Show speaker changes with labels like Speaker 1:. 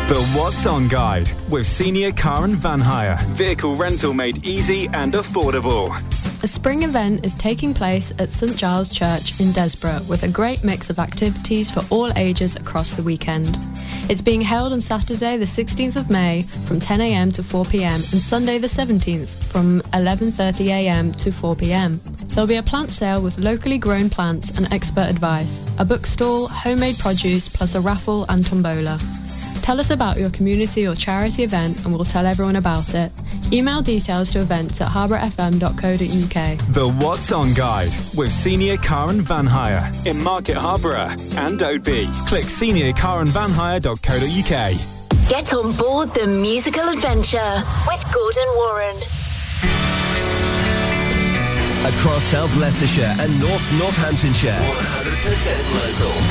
Speaker 1: The What's On Guide with Senior Car and Van Hire. Vehicle rental made easy and affordable.
Speaker 2: A spring event is taking place at St Giles Church in Desborough with a great mix of activities for all ages across the weekend. It's being held on Saturday the 16th of May from 10 a.m. to 4 p.m. and Sunday the 17th from 11:30 a.m. to 4 p.m. There'll be a plant sale with locally grown plants and expert advice, a bookstall, homemade produce, plus a raffle and tombola. Tell us about your community or charity event and we'll tell everyone about it. Email details to events@harbourfm.co.uk.
Speaker 1: The What's On Guide with Senior Car and Van Hire in Market Harborough and Oadby. Click seniorcarandvanhire.co.uk.
Speaker 3: Get on board the musical adventure with Gordon Warren.
Speaker 4: Across South Leicestershire and North Northamptonshire. 100% local.